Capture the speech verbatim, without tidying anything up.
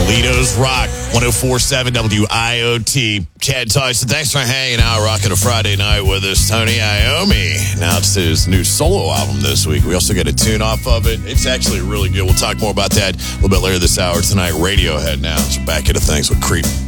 Toledo's Rock, one oh four point seven W I O T. Chad Tyson, thanks for hanging out, rocking a Friday night with us. Tony Iommi announced his new solo album this week. We also got a tune off of it. It's actually really good. We'll talk more about that a little bit later this hour tonight. Radiohead now. So back into things with Creep.